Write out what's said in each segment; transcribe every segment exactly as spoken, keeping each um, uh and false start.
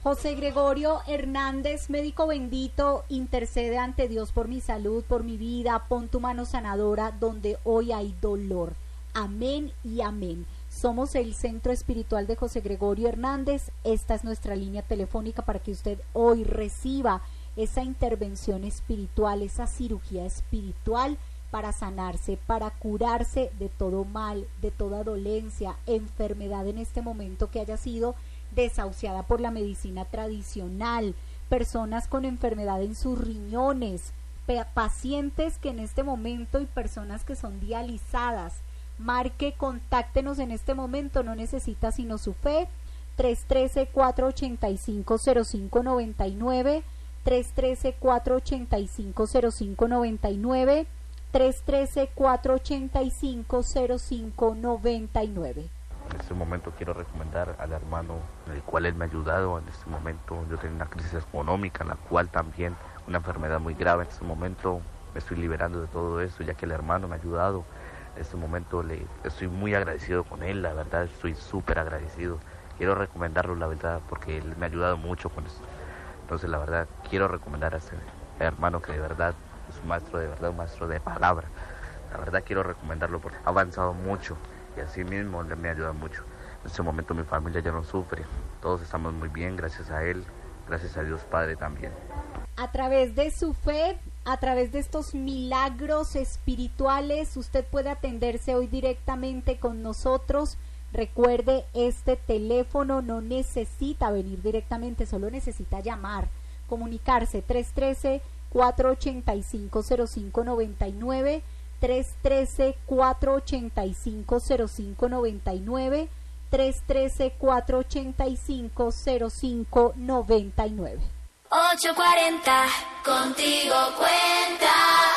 José Gregorio Hernández, médico bendito, intercede ante Dios por mi salud, por mi vida, pon tu mano sanadora donde hoy hay dolor. Amén y amén. Somos el Centro Espiritual de José Gregorio Hernández. Esta es nuestra línea telefónica para que usted hoy reciba esa intervención espiritual, esa cirugía espiritual para sanarse, para curarse de todo mal, de toda dolencia, enfermedad en este momento que haya sido desahuciada por la medicina tradicional, personas con enfermedad en sus riñones, pacientes que en este momento y personas que son dializadas. Marque, contáctenos en este momento, no necesita sino su fe. Tres uno tres, cuatro ocho cinco, cero cinco nueve nueve, tres uno tres, cuatro ocho cinco, cero cinco nueve nueve, tres uno tres, cuatro ocho cinco, cero cinco nueve nueve. En este momento quiero recomendar al hermano, el cual él me ha ayudado. En este momento yo tengo una crisis económica, en la cual también una enfermedad muy grave. En este momento me estoy liberando de todo eso, ya que el hermano me ha ayudado. En este momento le estoy muy agradecido con él, la verdad estoy súper agradecido. Quiero recomendarlo, la verdad, porque él me ha ayudado mucho con esto. Entonces, la verdad, quiero recomendar a este hermano que de verdad es un maestro, de verdad, un maestro de palabra. La verdad quiero recomendarlo porque ha avanzado mucho. Y así mismo me ayuda mucho. En este momento mi familia ya no sufre. Todos estamos muy bien, gracias a él, gracias a Dios Padre también. A través de su fe, a través de estos milagros espirituales, usted puede atenderse hoy directamente con nosotros. Recuerde, este teléfono no necesita venir directamente, solo necesita llamar, comunicarse. Tres uno tres, cuatro ocho cinco, cero cinco nueve nueve, tres uno tres, cuatro ocho cinco, cero cinco nueve nueve, tres uno tres, cuatro ocho cinco, cero cinco nueve nueve. ocho cuarenta, contigo cuenta.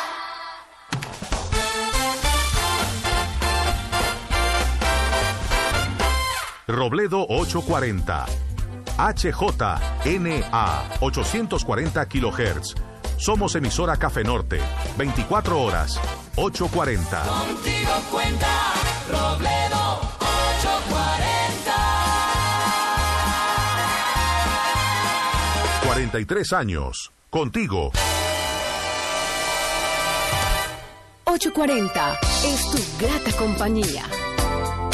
Robledo ochocientos cuarenta, H J N A ochocientos cuarenta kilohertz. Somos emisora Café Norte, veinticuatro horas, ochocientos cuarenta. Contigo cuenta, Robledo ochocientos cuarenta. cuarenta y tres años, contigo. ochocientos cuarenta es tu grata compañía.